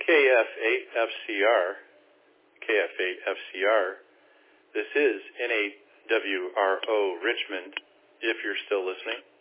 KF8FCR, KF8FCR. This is NAWRO Richmond, if you're still listening.